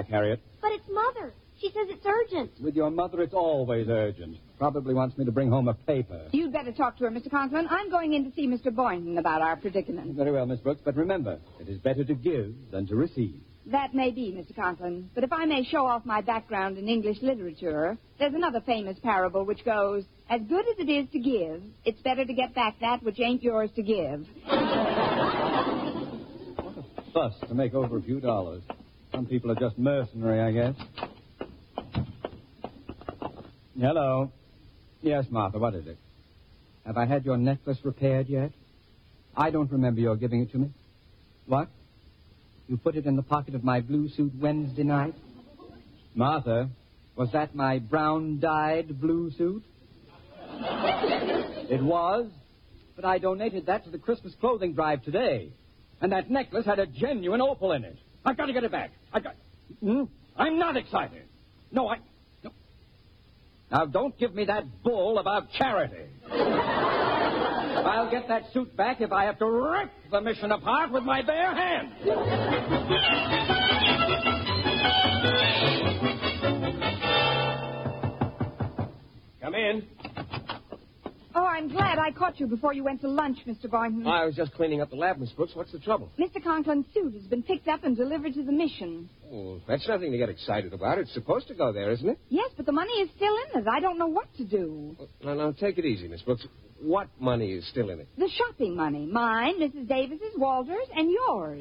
back, Harriet. But it's Mother. She says it's urgent. With your mother, it's always urgent. Probably wants me to bring home a paper. You'd better talk to her, Mr. Conklin. I'm going in to see Mr. Boynton about our predicament. Very well, Miss Brooks, but remember, it is better to give than to receive. That may be, Mr. Conklin. But if I may show off my background in English literature, there's another famous parable which goes, as good as it is to give, it's better to get back that which ain't yours to give. What a fuss to make over a few dollars. Some people are just mercenary, I guess. Hello. Yes, Martha, what is it? Have I had your necklace repaired yet? I don't remember your giving it to me. What? You put it in the pocket of my blue suit Wednesday night? Martha, was that my brown-dyed blue suit? It was, but I donated that to the Christmas clothing drive today. And that necklace had a genuine opal in it. I've got to get it back. I'm not excited. No. Now, don't give me that bull about charity. I'll get that suit back if I have to rip the mission apart with my bare hands. Come in. Oh, I'm glad I caught you before you went to lunch, Mr. Boynton. I was just cleaning up the lab, Miss Brooks. What's the trouble? Mr. Conklin's suit has been picked up and delivered to the mission. Oh, that's nothing to get excited about. It's supposed to go there, isn't it? Yes, but the money is still in it. I don't know what to do. Now, take it easy, Miss Brooks. What money is still in it? The shopping money. Mine, Mrs. Davis's, Walter's, and yours.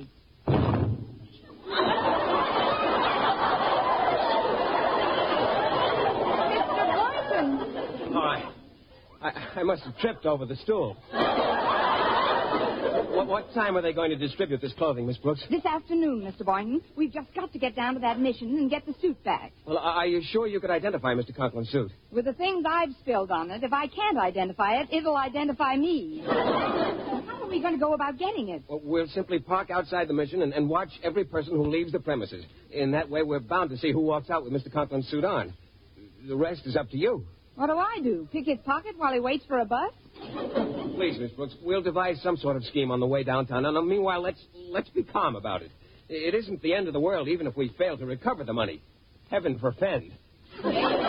Mr. Boynton. Oh, I must have tripped over the stool. What time are they going to distribute this clothing, Miss Brooks? This afternoon, Mr. Boynton. We've just got to get down to that mission and get the suit back. Well, are you sure you could identify Mr. Conklin's suit? With the things I've spilled on it, if I can't identify it, it'll identify me. How are we going to go about getting it? Well, we'll simply park outside the mission and watch every person who leaves the premises. In that way, we're bound to see who walks out with Mr. Conklin's suit on. The rest is up to you. What do? Pick his pocket while he waits for a bus? Please, Miss Brooks, we'll devise some sort of scheme on the way downtown. Now, meanwhile, let's be calm about it. It isn't the end of the world, even if we fail to recover the money. Heaven forfend.